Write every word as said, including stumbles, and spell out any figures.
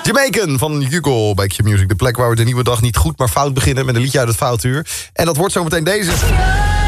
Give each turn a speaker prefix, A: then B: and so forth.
A: Jamaican van Hugo bij Q-Music. De plek waar we de nieuwe dag niet goed, maar fout beginnen met een liedje uit het Foutuur. En dat wordt zometeen deze.